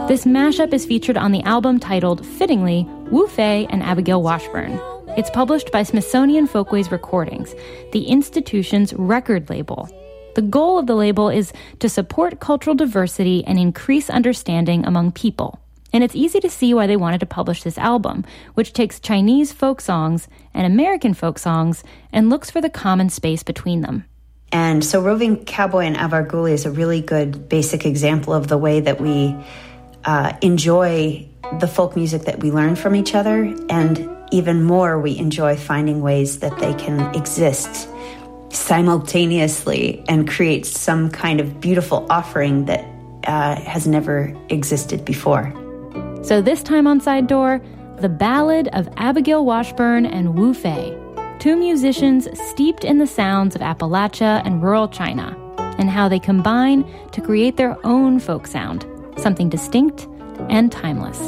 This mashup is featured on the album titled, fittingly, Wu Fei and Abigail Washburn. It's published by Smithsonian Folkways Recordings, the institution's record label. The goal of the label is to support cultural diversity and increase understanding among people. And it's easy to see why they wanted to publish this album, which takes Chinese folk songs and American folk songs and looks for the common space between them. And so Roving Cowboy and Avarguli is a really good basic example of the way that we enjoy the folk music that we learn from each other, and even more, we enjoy finding ways that they can exist simultaneously and create some kind of beautiful offering that has never existed before. So this time on Side Door, the Ballad of Abigail Washburn and Wu Fei, two musicians steeped in the sounds of Appalachia and rural China, and how they combine to create their own folk sound, something distinct and timeless.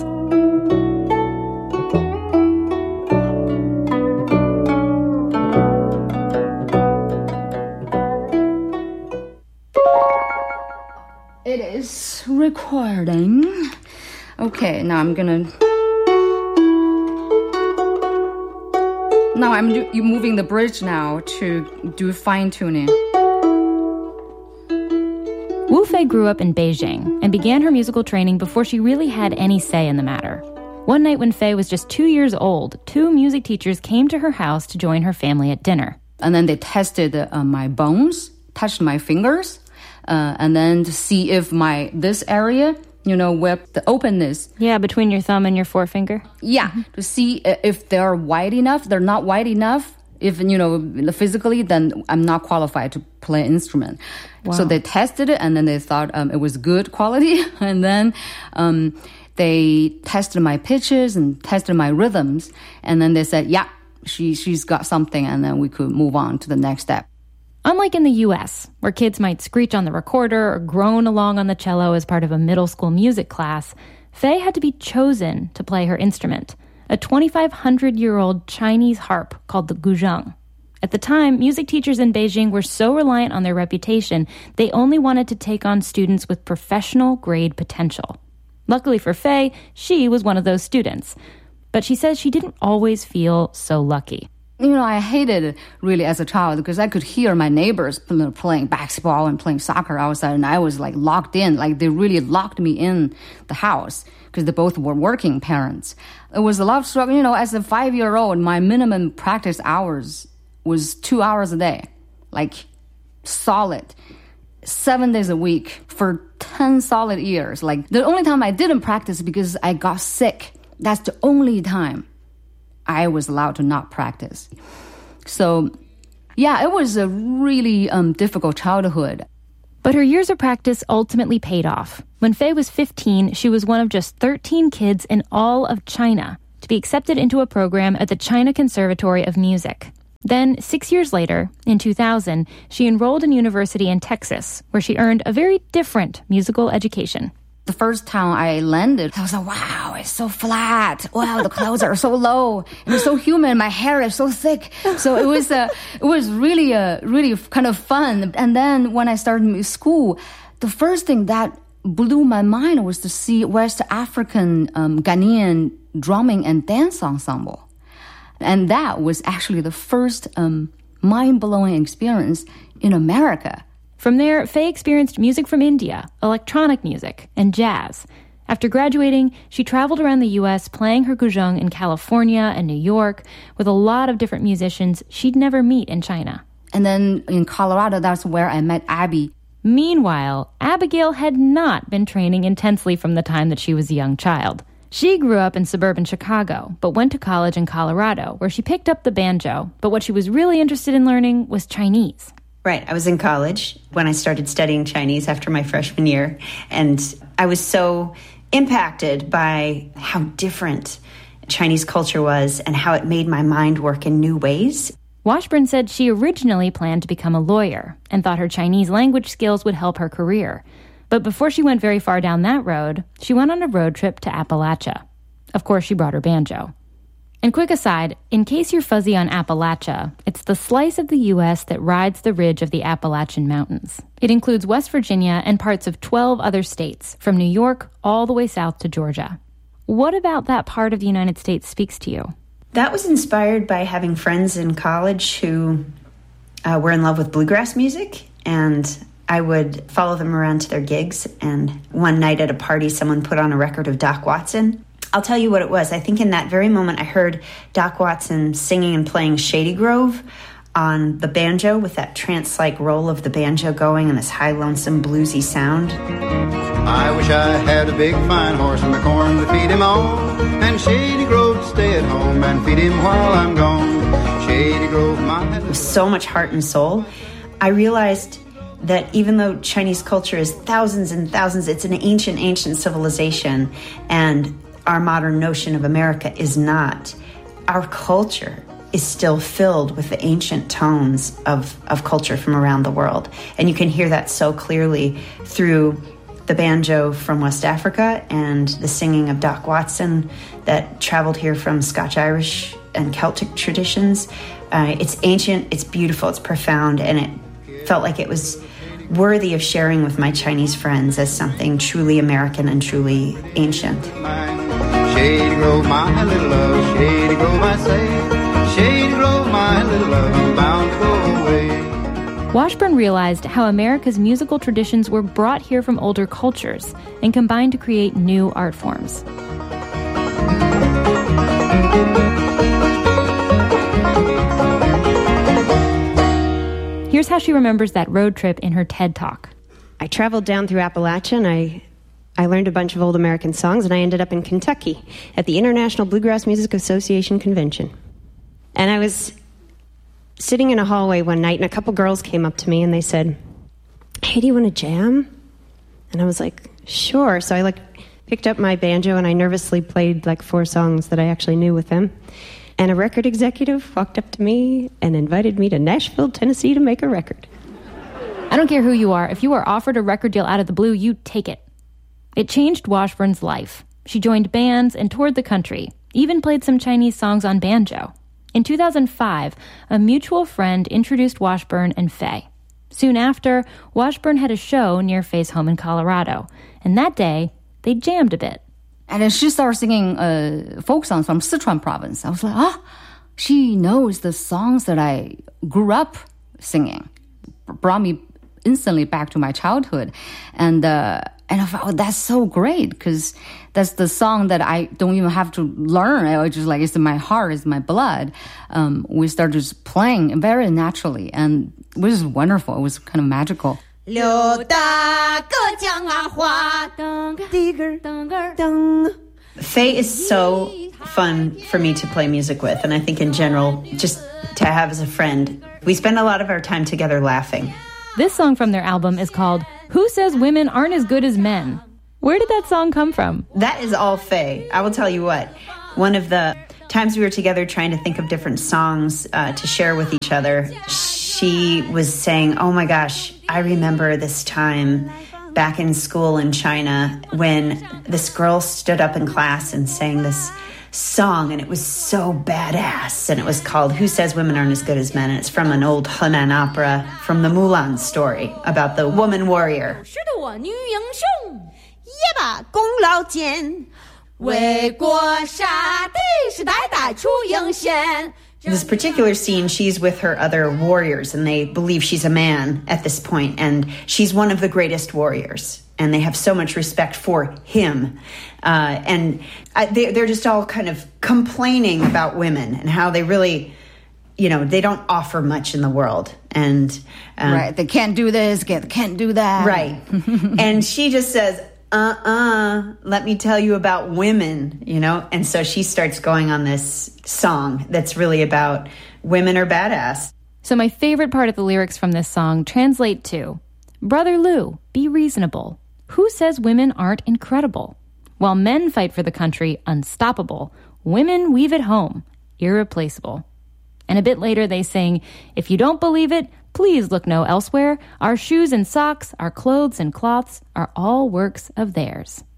It is recording. Okay, now I'm moving the bridge now to do fine-tuning. Wu Fei grew up in Beijing and began her musical training before she really had any say in the matter. One night when Fei was just 2 years old, two music teachers came to her house to join her family at dinner. And then they tested my bones, touched my fingers, and then to see if this area, where the openness. Yeah, between your thumb and your forefinger. Yeah, to see if they're wide enough. They're not wide enough. If, physically, then I'm not qualified to play an instrument. Wow. So they tested it, and then they thought it was good quality. And then they tested my pitches and tested my rhythms. And then they said, yeah, she's got something, and then we could move on to the next step. Unlike in the U.S., where kids might screech on the recorder or groan along on the cello as part of a middle school music class, Fei had to be chosen to play her instrument, a 2,500-year-old Chinese harp called the guzheng. At the time, music teachers in Beijing were so reliant on their reputation, they only wanted to take on students with professional-grade potential. Luckily for Fei, she was one of those students. But she says she didn't always feel so lucky. I hated it really as a child because I could hear my neighbors playing basketball and playing soccer outside, and I was locked in. They really locked me in the house because they both were working parents. It was a lot of struggle. As a 5-year-old, my minimum practice hours was 2 hours a day, solid, 7 days a week for 10 solid years. The only time I didn't practice because I got sick. That's the only time I was allowed to not practice. So, yeah, it was a really difficult childhood. But her years of practice ultimately paid off. When Fei was 15, she was one of just 13 kids in all of China to be accepted into a program at the China Conservatory of Music. Then, 6 years later, in 2000, she enrolled in university in Texas, where she earned a very different musical education. The first time I landed, I was like, wow, it's so flat. Wow, the clouds are so low. And it's so humid. My hair is so thick. So it was really kind of fun. And then when I started school, the first thing that blew my mind was to see West African Ghanaian drumming and dance ensemble. And that was actually the first mind-blowing experience in America. From there, Fei experienced music from India, electronic music, and jazz. After graduating, she traveled around the U.S. playing her guzheng in California and New York with a lot of different musicians she'd never meet in China. And then in Colorado, that's where I met Abby. Meanwhile, Abigail had not been training intensely from the time that she was a young child. She grew up in suburban Chicago, but went to college in Colorado, where she picked up the banjo. But what she was really interested in learning was Chinese. Right. I was in college when I started studying Chinese after my freshman year, and I was so impacted by how different Chinese culture was and how it made my mind work in new ways. Washburn said she originally planned to become a lawyer and thought her Chinese language skills would help her career. But before she went very far down that road, she went on a road trip to Appalachia. Of course, she brought her banjo. And quick aside, in case you're fuzzy on Appalachia, it's the slice of the U.S. that rides the ridge of the Appalachian Mountains. It includes West Virginia and parts of 12 other states, from New York all the way south to Georgia. What about that part of the United States speaks to you? That was inspired by having friends in college who were in love with bluegrass music, and I would follow them around to their gigs. And one night at a party, someone put on a record of Doc Watson. I'll tell you what it was. I think in that very moment I heard Doc Watson singing and playing Shady Grove on the banjo with that trance-like roll of the banjo going and this high, lonesome, bluesy sound. I wish I had a big fine horse and the corn to feed him on, and Shady Grove to stay at home and feed him while I'm gone. Shady Grove, my... With so much heart and soul, I realized that even though Chinese culture is thousands and thousands, it's an ancient civilization, and our modern notion of America is not. Our culture is still filled with the ancient tones of culture from around the world. And you can hear that so clearly through the banjo from West Africa and the singing of Doc Watson that traveled here from Scotch-Irish and Celtic traditions. It's ancient, it's beautiful, it's profound, and it felt like it was worthy of sharing with my Chinese friends as something truly American and truly ancient. Shady Grove, my little love, Shady Grove, I say, Shady Grove, my little love, I'm bound to go away. Washburn realized how America's musical traditions were brought here from older cultures and combined to create new art forms. Here's how she remembers that road trip in her TED Talk. I traveled down through Appalachia, and I learned a bunch of old American songs, and I ended up in Kentucky at the International Bluegrass Music Association Convention. And I was sitting in a hallway one night, and a couple girls came up to me, and they said, "Hey, do you want to jam?" And I was like, "Sure." So I picked up my banjo, and I nervously played 4 songs that I actually knew with them. And a record executive walked up to me and invited me to Nashville, Tennessee to make a record. I don't care who you are. If you are offered a record deal out of the blue, you take it. It changed Washburn's life. She joined bands and toured the country, even played some Chinese songs on banjo. In 2005, a mutual friend introduced Washburn and Faye. Soon after, Washburn had a show near Faye's home in Colorado, and that day, they jammed a bit. And then she started singing folk songs from Sichuan province. I was like, she knows the songs that I grew up singing. Brought me instantly back to my childhood. And I thought, that's so great, because that's the song that I don't even have to learn. I was just it's in my heart, it's my blood. We started just playing very naturally, and it was wonderful. It was kind of magical. Faye is so fun for me to play music with, and I think in general, just to have as a friend. We spend a lot of our time together laughing. This song from their album is called Who Says Women Aren't As Good As Men? Where did that song come from? That is all Faye. I will tell you what. One of the times we were together trying to think of different songs to share with each other, she was saying, "Oh my gosh, I remember this time back in school in China when this girl stood up in class and sang this song, and it was so badass, and it was called Who Says Women Aren't As Good As Men, and it's from an old Henan opera from the Mulan story about the woman warrior." This particular scene, she's with her other warriors, and they believe she's a man at this point, and she's one of the greatest warriors, and they have so much respect for him. They're just all kind of complaining about women and how they really, they don't offer much in the world. And right, they can't do this, can't do that. Right. And she just says, let me tell you about women, And so she starts going on this song that's really about women are badass. So my favorite part of the lyrics from this song translate to, "Brother Lou, be reasonable. Who says women aren't incredible? While men fight for the country, unstoppable, women weave it home, irreplaceable." And a bit later they sing, "If you don't believe it, please look no elsewhere. Our shoes and socks, our clothes and cloths are all works of theirs."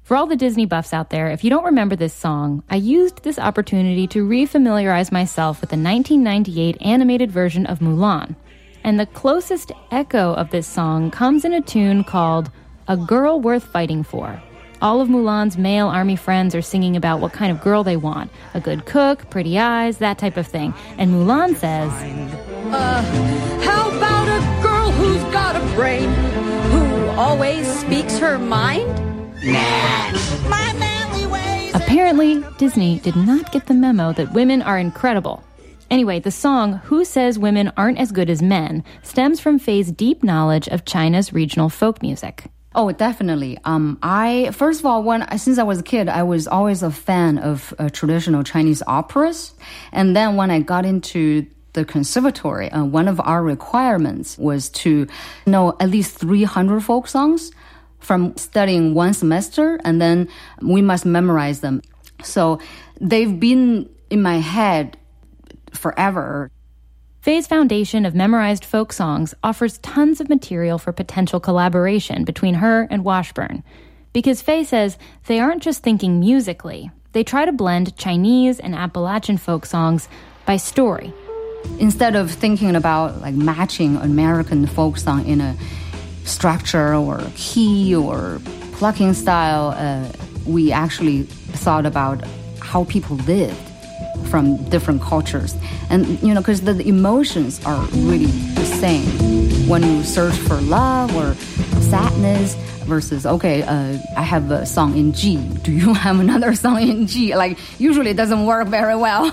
For all the Disney buffs out there, if you don't remember this song, I used this opportunity to refamiliarize myself with the 1998 animated version of Mulan. And the closest echo of this song comes in a tune called A Girl Worth Fighting For. All of Mulan's male army friends are singing about what kind of girl they want. A good cook, pretty eyes, that type of thing. And Mulan says, How about a girl who's got a brain, who always speaks her mind? My manly ways. Apparently, Disney did not get the memo that women are incredible. Anyway, the song Who Says Women Aren't As Good as Men stems from Faye's deep knowledge of China's regional folk music. Oh, definitely. First of all, since I was a kid, I was always a fan of traditional Chinese operas. And then when I got into the conservatory, one of our requirements was to know at least 300 folk songs from studying one semester, and then we must memorize them. So they've been in my head forever. Faye's foundation of memorized folk songs offers tons of material for potential collaboration between her and Washburn. Because Faye says they aren't just thinking musically, they try to blend Chinese and Appalachian folk songs by story. Instead of thinking about like matching American folk song in a structure or key or plucking style, we actually thought about how people lived from different cultures. And, because the emotions are really the same. When you search for love or sadness versus, I have a song in G. Do you have another song in G? Like, usually it doesn't work very well.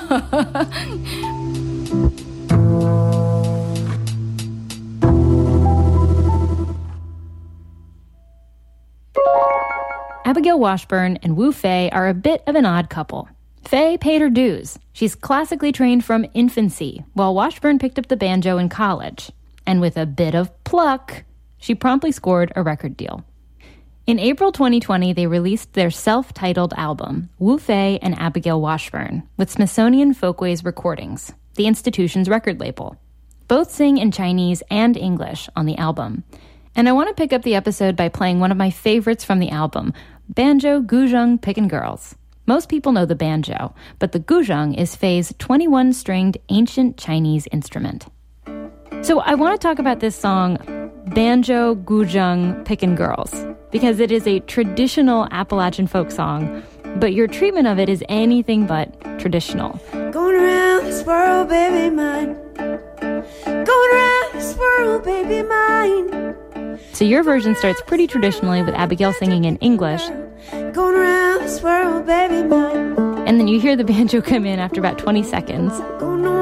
Abigail Washburn and Wu Fei are a bit of an odd couple. Fei paid her dues. She's classically trained from infancy, while Washburn picked up the banjo in college. And with a bit of pluck, she promptly scored a record deal. In April 2020, they released their self-titled album, Wu Fei and Abigail Washburn, with Smithsonian Folkways Recordings, the institution's record label. Both sing in Chinese and English on the album. And I want to pick up the episode by playing one of my favorites from the album, Banjo Guzheng Pickin' Girls. Most people know the banjo, but the guzheng is Fei's 21-stringed ancient Chinese instrument. So I want to talk about this song, Banjo Guzheng Pickin' Girls, because it is a traditional Appalachian folk song, but your treatment of it is anything but traditional. Going around this world, baby, mine. Going around this world, baby, mine. So your version starts pretty traditionally with Abigail singing in English. Going around this world, baby, mine. And then you hear the banjo come in after about 20 seconds. Going